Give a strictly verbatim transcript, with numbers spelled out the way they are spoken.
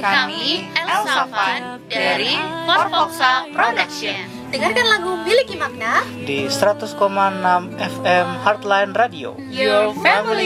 Kami Elsa Van dari Forfoxa Production. Dengarkan lagu Miliki Makna di seratus koma enam F M Heartline Radio. Your family